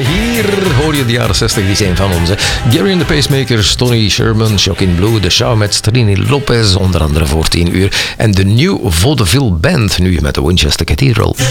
hier hoor je de jaren 60, die zijn van ons. Hè. Gary and the Pacemakers, Tony Sherman, Shocking Blue, The Shawmets, Trini Lopez, onder andere voor 10 uur. En de New Vaudeville Band, nu met de Winchester Cathedral.